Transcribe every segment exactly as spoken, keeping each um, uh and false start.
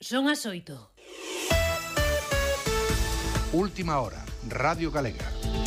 Son as oito. Última hora, Radio Galega.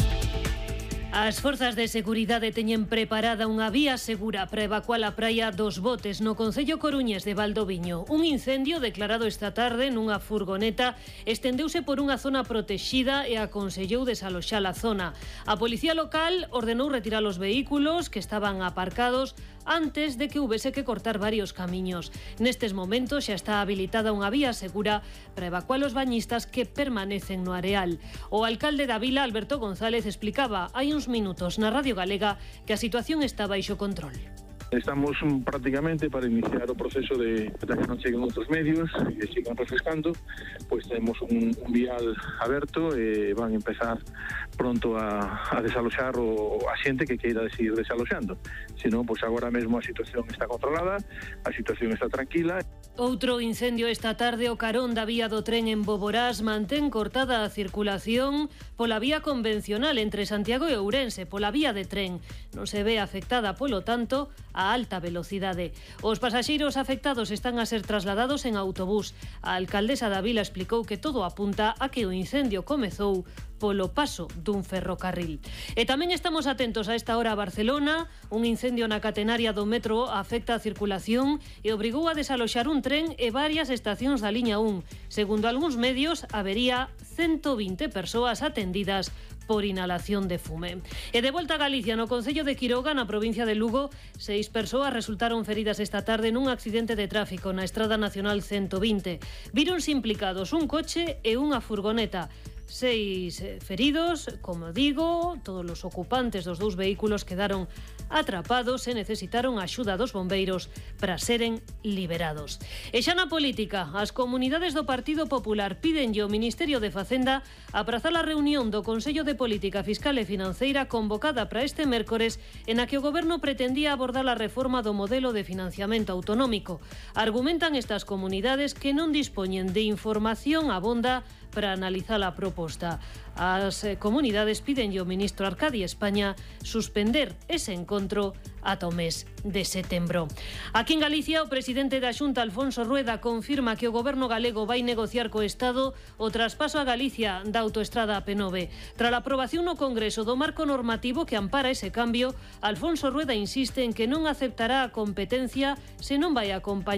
As forzas de seguridade teñen preparada unha vía segura para evacuar a praia dos Botes no concello coruñés de Valdoviño. Un incendio declarado esta tarde nunha furgoneta estendeuse por unha zona protexida e aconsellou desaloxar a zona. A policía local ordenou retirar os vehículos que estaban aparcados antes de que houvese que cortar varios camiños. Nestes momentos xa está habilitada unha vía segura para evacuar os bañistas que permanecen no areal. O alcalde da vila, Alberto González, explicaba hai uns minutos na Radio Galega que a situación está baixo control. Estamos prácticamente para iniciar o proceso de que non cheguen outros medios e sigan refrescando, pois temos un, un vial aberto e van a empezar pronto a, a desaloxar o, a xente que queira seguir desaloxando. Senón, pois agora mesmo a situación está controlada, a situación está tranquila. Outro incendio esta tarde o carón da vía do tren en Boborás mantén cortada a circulación pola vía convencional entre Santiago e Ourense, pola vía de tren. Non se ve afectada, polo tanto, a alta velocidade. Os pasaxeiros afectados están a ser trasladados en autobús. A alcaldesa da vila explicou que todo apunta a que o incendio comezou polo paso dun ferrocarril. E tamén estamos atentos a esta hora a Barcelona. Un incendio na catenaria do metro afecta a circulación e obrigou a desaloxar un tren e varias estacións da liña un. Segundo algúns medios, habería ciento vinte persoas atendidas por inhalación de fume. E de volta a Galicia, no concello de Quiroga, na provincia de Lugo, seis persoas resultaron feridas esta tarde nun accidente de tráfico na Estrada Nacional ciento vinte. Víronse implicados un coche e unha furgoneta. Seis feridos, como digo, todos os ocupantes dos dous vehículos quedaron atrapados e necesitaron a axuda dos bombeiros para seren liberados. E xa na política, as comunidades do Partido Popular pídenlle ao Ministerio de Facenda aprazar a reunión do Consello de Política Fiscal e Financeira convocada para este mércores en a que o Goberno pretendía abordar a reforma do modelo de financiamento autonómico. Argumentan estas comunidades que non dispoñen de información abonda para analizar a proposta. As comunidades pídenlle ao ministro Arcadi España suspender ese encontro ata o mes de setembro. Aquí en Galicia, o presidente da Xunta, Alfonso Rueda, confirma que o goberno galego vai negociar co Estado o traspaso a Galicia da autoestrada A P nove. Tras a aprobación no Congreso do marco normativo que ampara ese cambio, Alfonso Rueda insiste en que non aceptará a competencia se non vai acompañar